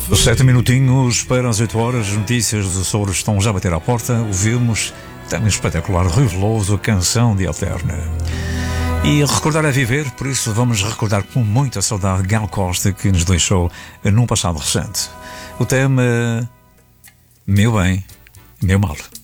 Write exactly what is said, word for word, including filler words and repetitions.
Sete minutinhos para as oito horas, notícias do Açores estão já a bater à porta. Ouvimos também espetacular Rui Veloso, a canção de Eterna. E recordar é viver, por isso vamos recordar com muita saudade Gal Costa, que nos deixou num passado recente. O tema Meu Bem, Meu Mal.